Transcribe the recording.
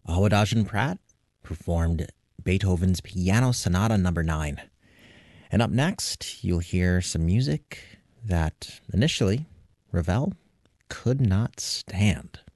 Awadaj Pratt performed Beethoven's Piano Sonata Number 9. And up next, you'll hear some music that initially Ravel could not stand.